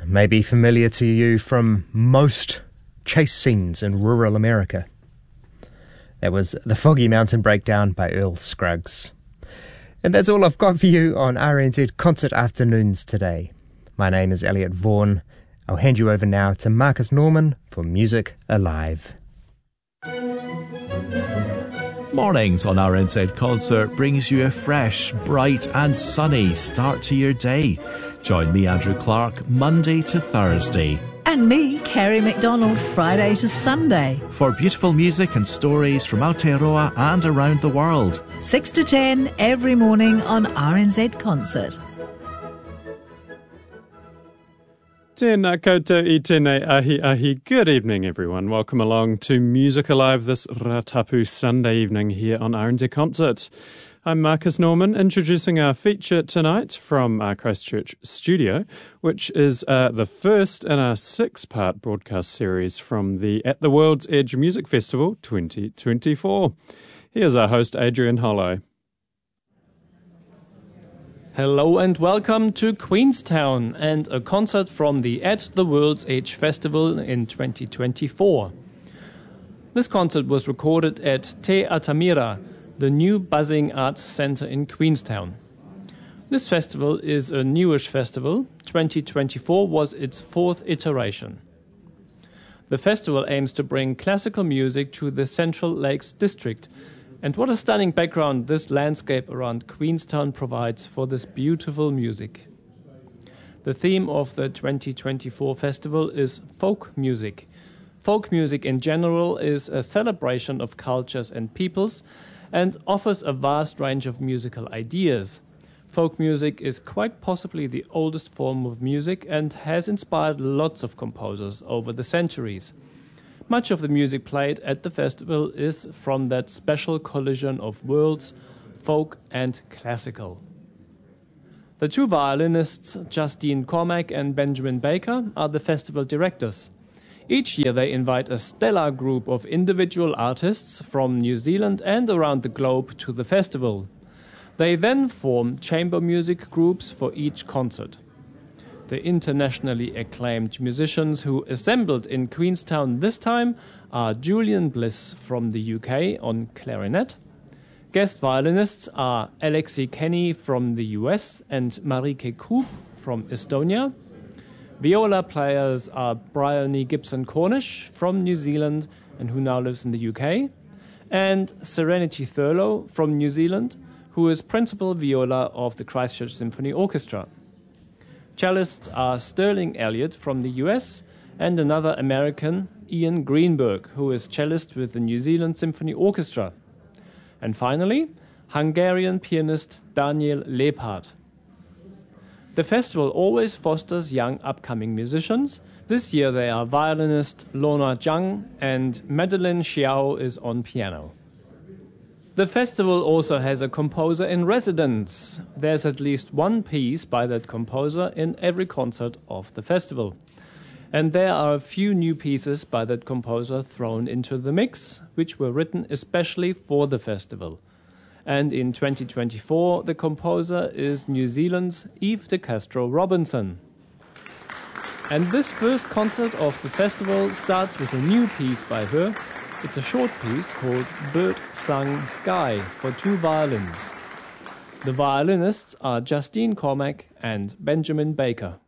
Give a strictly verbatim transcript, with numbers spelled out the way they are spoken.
may be familiar to you from most chase scenes in rural America. That was The Foggy Mountain Breakdown by Earl Scruggs. And that's all I've got for you on R N Z Concert Afternoons today. My name is Elliot Vaughan. I'll hand you over now to Marcus Norman for Music Alive. Mornings on R N Z Concert brings you a fresh, bright and sunny start to your day. Join me, Andrew Clark, Monday to Thursday. And me, Kerry MacDonald, Friday to Sunday. For beautiful music and stories from Aotearoa and around the world. six to ten every morning on R N Z Concert. Tēnā koutou I tēnei ahi ahi. Good evening, everyone. Welcome along to Music Alive this Ratapu Sunday evening here on R N Z Concert. I'm Marcus Norman, introducing our feature tonight from our Christchurch studio, which is uh, the first in our six-part broadcast series from the At the World's Edge Music Festival twenty twenty-four. Here's our host, Adrian Hollow. Hello and welcome to Queenstown and a concert from the At the World's Edge Festival in twenty twenty-four. This concert was recorded at Te Atamira, the new buzzing arts centre in Queenstown. This festival is a newish festival. twenty twenty-four was its fourth iteration. The festival aims to bring classical music to the Central Lakes district. And what a stunning background this landscape around Queenstown provides for this beautiful music. The theme of the twenty twenty-four festival is folk music. Folk music in general is a celebration of cultures and peoples and offers a vast range of musical ideas. Folk music is quite possibly the oldest form of music and has inspired lots of composers over the centuries. Much of the music played at the festival is from that special collision of worlds, folk and classical. The two violinists, Justine Cormack and Benjamin Baker, are the festival directors. Each year they invite a stellar group of individual artists from New Zealand and around the globe to the festival. They then form chamber music groups for each concert. The internationally acclaimed musicians who assembled in Queenstown this time are Julian Bliss from the U K on clarinet. Guest violinists are Alexei Kenny from the U S and Marike Krupp from Estonia. Viola players are Bryony Gibson-Cornish from New Zealand and who now lives in the U K. And Serenity Thurlow from New Zealand, who is principal viola of the Christchurch Symphony Orchestra. Cellists are Sterling Elliott from the U S and another American, Ian Greenberg, who is cellist with the New Zealand Symphony Orchestra. And finally, Hungarian pianist Daniel Lepard. The festival always fosters young upcoming musicians. This year they are violinist Lorna Zhang and Madeleine Xiao is on piano. The festival also has a composer in residence. There's at least one piece by that composer in every concert of the festival. And there are a few new pieces by that composer thrown into the mix, which were written especially for the festival. And in twenty twenty-four, the composer is New Zealand's Eve de Castro Robinson. And this first concert of the festival starts with a new piece by her. It's a short piece called Bird Sung Sky for two violins. The violinists are Justine Cormack and Benjamin Baker.